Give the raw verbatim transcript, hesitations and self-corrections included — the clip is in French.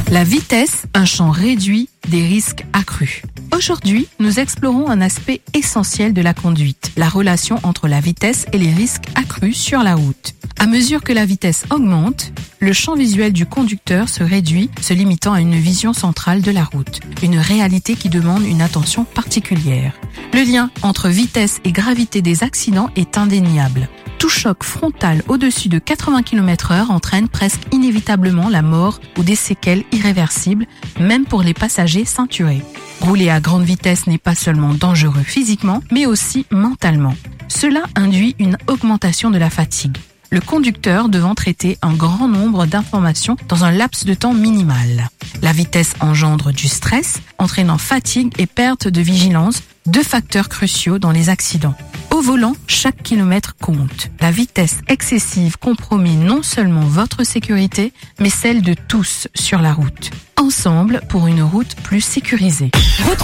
La vitesse, un champ réduit, des risques accrus. Aujourd'hui, nous explorons un aspect essentiel de la conduite, la relation entre la vitesse et les risques accrus sur la route. À mesure que la vitesse augmente, le champ visuel du conducteur se réduit, se limitant à une vision centrale de la route, une réalité qui demande une attention particulière. Le lien entre vitesse et gravité des accidents est indéniable. Tout choc frontal au-dessus de quatre-vingts kilomètres heure entraîne presque inévitablement la mort ou des séquelles irréversibles, même pour les passagers ceinturés. Rouler à grande vitesse n'est pas seulement dangereux physiquement, mais aussi mentalement. Cela induit une augmentation de la fatigue, le conducteur devant traiter un grand nombre d'informations dans un laps de temps minimal. La vitesse engendre du stress, entraînant fatigue et perte de vigilance, deux facteurs cruciaux dans les accidents. Au volant, chaque kilomètre compte. La vitesse excessive compromet non seulement votre sécurité, mais celle de tous sur la route. Ensemble pour une route plus sécurisée.